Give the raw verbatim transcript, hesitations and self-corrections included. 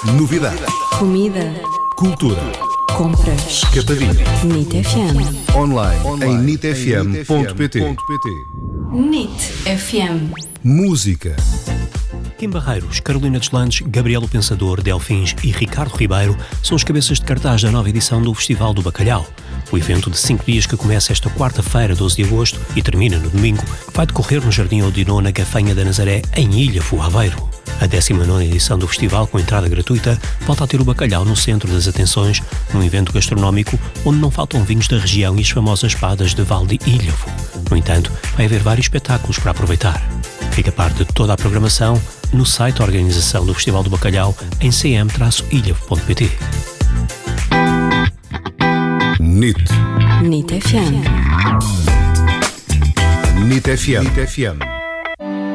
Novidade. Comida. Cultura. Compras. Capadinha. N I T F M. Online, Online. em nit f m ponto p t. N I T F M. Música. Kim Barreiros, Carolina Deslandes, Gabriel Pensador, Delfins e Ricardo Ribeiro são os cabeças de cartaz da nova edição do Festival do Bacalhau. O evento de cinco dias que começa esta quarta-feira, doze de agosto, e termina no domingo, vai decorrer no Jardim Odinô, na Gafanha da Nazaré, em Ilhavo, Aveiro. A décima nona edição do festival, com entrada gratuita, volta a ter o bacalhau no centro das atenções, num evento gastronómico onde não faltam vinhos da região e as famosas espadas de Val de Ilhavo. No entanto, vai haver vários espetáculos para aproveitar. Fica parte de toda a programação no site da organização do Festival do Bacalhau em c m traço ilhavo ponto p t. N I T. N I T F M. N I T F M. N I T F M.